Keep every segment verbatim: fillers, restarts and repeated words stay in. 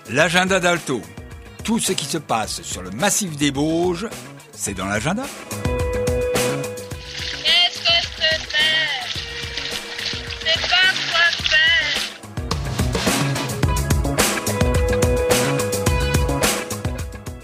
L'agenda d'Alto. Tout ce qui se passe sur le massif des Bauges, c'est dans l'agenda. Qu'est-ce que c'est? C'est pas quoi faire.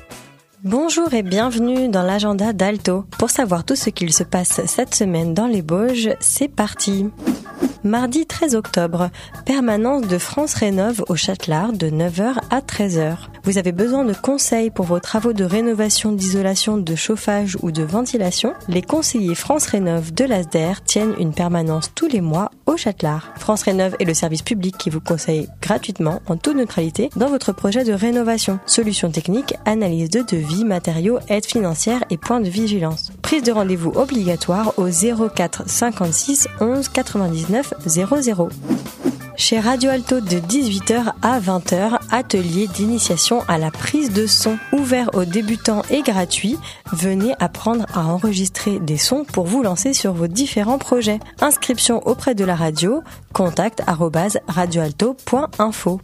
Bonjour et bienvenue dans l'agenda d'Alto. Pour savoir tout ce qu'il se passe cette semaine dans les Bauges, c'est parti. Mardi treize octobre, permanence de France Rénov au Châtelard de neuf heures à treize heures. Vous avez besoin de conseils pour vos travaux de rénovation, d'isolation, de chauffage ou de ventilation? Les conseillers France Rénov de l'A S D E R tiennent une permanence tous les mois au Châtelard. France Rénov est le service public qui vous conseille gratuitement, en toute neutralité, dans votre projet de rénovation. Solutions techniques, analyse de devis, matériaux, aide financière et points de vigilance. Prise de rendez-vous obligatoire au zéro quatre cinquante-six onze quatre-vingt-dix-neuf zéro zéro. Chez Radio Alto de dix-huit heures à vingt heures, atelier d'initiation à la prise de son. Ouvert aux débutants et gratuit, venez apprendre à enregistrer des sons pour vous lancer sur vos différents projets. Inscription auprès de la radio, contact arobase radioalto point info.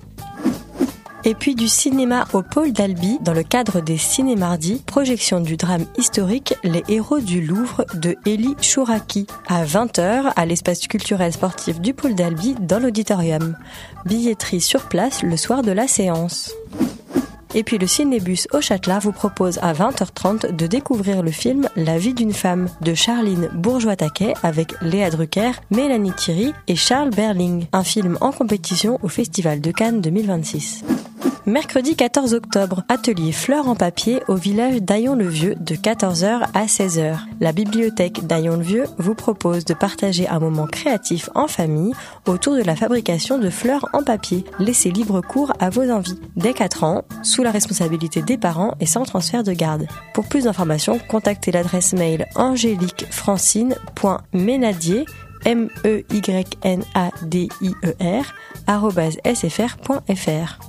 Et puis du cinéma au Pôle d'Albi, dans le cadre des Ciné-Mardis, projection du drame historique Les Héros du Louvre de Élie Chouraki, à vingt heures à l'espace culturel sportif du Pôle d'Albi dans l'auditorium. Billetterie sur place le soir de la séance. Et puis le Cinébus au Châtelard vous propose à vingt heures trente de découvrir le film La vie d'une femme de Charline Bourgeois-Taquet avec Léa Drucker, Mélanie Thierry et Charles Berling. Un film en compétition au Festival de Cannes deux mille vingt-six. Mercredi quatorze octobre, atelier fleurs en papier au village d'Aillon-le-Vieux de quatorze heures à seize heures. La bibliothèque d'Aillon-le-Vieux vous propose de partager un moment créatif en famille autour de la fabrication de fleurs en papier. Laissez libre cours à vos envies. Dès quatre ans, sous la responsabilité des parents et sans transfert de garde. Pour plus d'informations, contactez l'adresse mail angélique francine point ménadier M E Y N A D I E R arobase s f r point f r.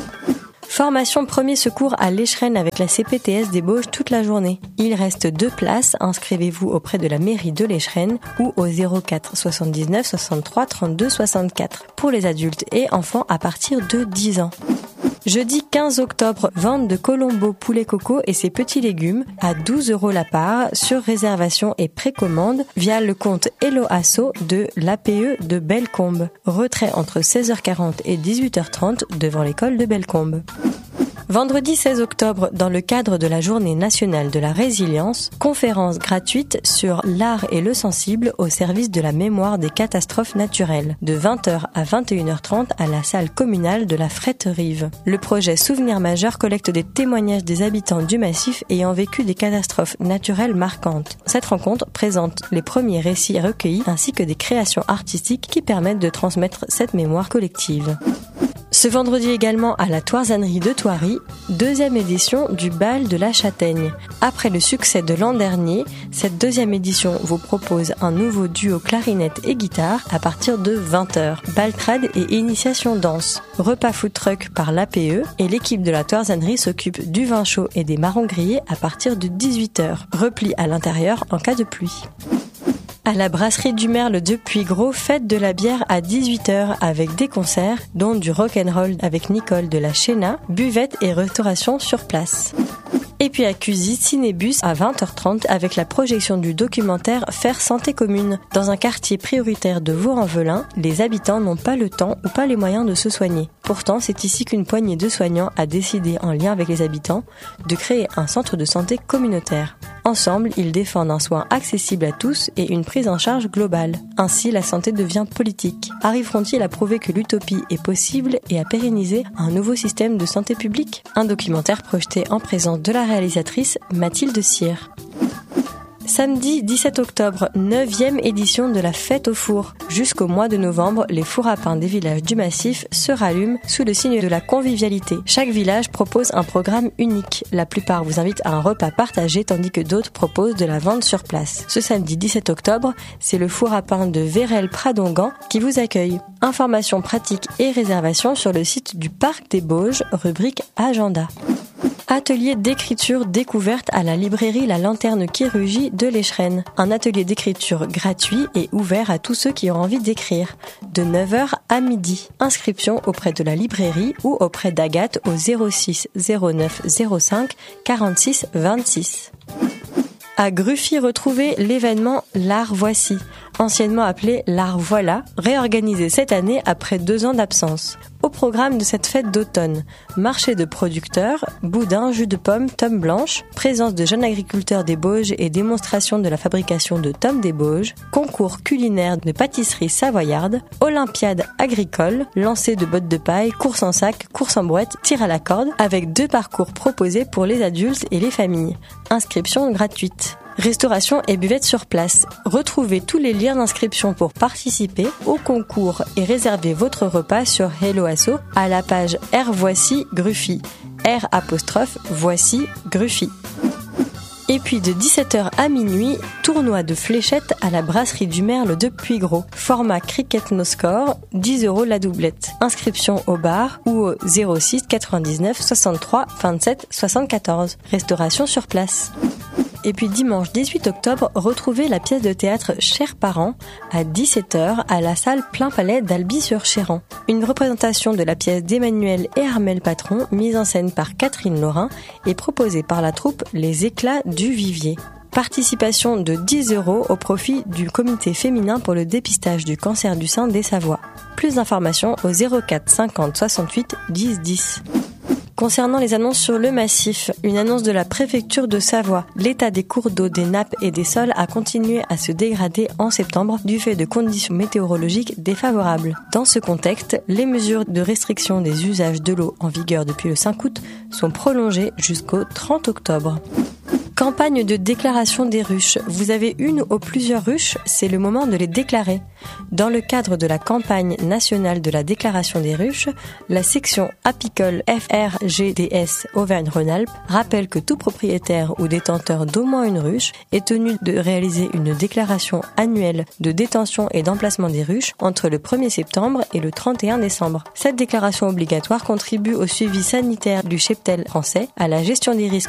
Formation premier secours à l'Écheren avec la C P T S des Bauges toute la journée. Il reste deux places, inscrivez-vous auprès de la mairie de l'Écheren ou au zéro quatre soixante-dix-neuf soixante-trois trente-deux soixante-quatre pour les adultes et enfants à partir de dix ans. Jeudi quinze octobre, vente de Colombo poulet coco et ses petits légumes à douze euros la part sur réservation et précommande via le compte Hello Asso de l'A P E de Bellecombe. Retrait entre seize heures quarante et dix-huit heures trente devant l'école de Bellecombe. Vendredi seize octobre, dans le cadre de la Journée nationale de la résilience, conférence gratuite sur l'art et le sensible au service de la mémoire des catastrophes naturelles, de vingt heures à vingt et une heures trente à la salle communale de la Frette-Rive. Le projet Souvenirs majeurs collecte des témoignages des habitants du massif ayant vécu des catastrophes naturelles marquantes. Cette rencontre présente les premiers récits recueillis ainsi que des créations artistiques qui permettent de transmettre cette mémoire collective. Ce vendredi également à la Toisannerie de Thoiry, deuxième édition du Bal de la Châtaigne. Après le succès de l'an dernier, cette deuxième édition vous propose un nouveau duo clarinette et guitare à partir de vingt heures. Baltrade et initiation danse. Repas food truck par l'A P E et l'équipe de la Toisannerie s'occupe du vin chaud et des marrons grillés à partir de dix-huit heures. Repli à l'intérieur en cas de pluie. À la brasserie du Merle de Puygros, fête de la bière à dix-huit heures avec des concerts, dont du rock'n'roll avec Nicole de la Chéna, buvette et restauration sur place. Et puis à Cusy, Cinébus à vingt heures trente avec la projection du documentaire Faire santé commune. Dans un quartier prioritaire de Vaux-en-Velin, les habitants n'ont pas le temps ou pas les moyens de se soigner. Pourtant, c'est ici qu'une poignée de soignants a décidé, en lien avec les habitants, de créer un centre de santé communautaire. Ensemble, ils défendent un soin accessible à tous et une prise en charge globale. Ainsi, la santé devient politique. Harry Frontiel a prouvé que l'utopie est possible et a pérennisé un nouveau système de santé publique. Un documentaire projeté en présence de la réalisatrice Mathilde Cyr. Samedi dix-sept octobre, neuvième édition de la fête au four. Jusqu'au mois de novembre, les fours à pain des villages du massif se rallument sous le signe de la convivialité. Chaque village propose un programme unique. La plupart vous invitent à un repas partagé tandis que d'autres proposent de la vente sur place. Ce samedi dix-sept octobre, c'est le four à pain de Vérel-Pradongan qui vous accueille. Informations pratiques et réservations sur le site du Parc des Bauges, rubrique Agenda. Atelier d'écriture découverte à la librairie La Lanterne qui rugit de l'Échrennes. Un atelier d'écriture gratuit et ouvert à tous ceux qui ont envie d'écrire, de neuf heures à midi. Inscription auprès de la librairie ou auprès d'Agathe au zéro six zéro neuf zéro cinq quarante-six vingt-six. À Gruffy, retrouvez l'événement L'Art Voici, anciennement appelé L'Art Voilà, réorganisé cette année après deux ans d'absence. Au programme de cette fête d'automne, marché de producteurs, boudins, jus de pommes, tomes blanches, présence de jeunes agriculteurs des Bauges et démonstration de la fabrication de tomes des Bauges, concours culinaire de pâtisserie savoyarde, olympiade agricole, lancer de bottes de paille, course en sac, course en brouette, tir à la corde, avec deux parcours proposés pour les adultes et les familles. Inscription gratuite. Restauration et buvette sur place. Retrouvez tous les liens d'inscription pour participer au concours et réservez votre repas sur Hello Asso à la page R Voici Gruffy. R apostrophe Voici Gruffy. Et puis de dix-sept heures à minuit, tournoi de fléchettes à la brasserie du Merle de Puygros. Format cricket no score, dix euros la doublette. Inscription au bar ou au zéro six quatre-vingt-dix-neuf soixante-trois vingt-sept soixante-quatorze. Restauration sur place. Et puis dimanche dix-huit octobre, retrouvez la pièce de théâtre Chers parents à dix-sept heures à la salle Plein Palais d'Alby-sur-Chéran. Une représentation de la pièce d'Emmanuel et Armel Patron, mise en scène par Catherine Laurin et proposée par la troupe Les Éclats du Vivier. Participation de dix euros au profit du comité féminin pour le dépistage du cancer du sein des Savoies. Plus d'informations au zéro quatre cinquante soixante-huit dix dix. Concernant les annonces sur le massif, une annonce de la préfecture de Savoie. L'état des cours d'eau, des nappes et des sols a continué à se dégrader en septembre du fait de conditions météorologiques défavorables. Dans ce contexte, les mesures de restriction des usages de l'eau en vigueur depuis le cinq août sont prolongées jusqu'au trente octobre. Campagne de déclaration des ruches. Vous avez une ou plusieurs ruches, c'est le moment de les déclarer. Dans le cadre de la campagne nationale de la déclaration des ruches, la section apicole F R G D S Auvergne-Rhône-Alpes rappelle que tout propriétaire ou détenteur d'au moins une ruche est tenu de réaliser une déclaration annuelle de détention et d'emplacement des ruches entre le premier septembre et le trente et un décembre. Cette déclaration obligatoire contribue au suivi sanitaire du cheptel français, à la gestion des risques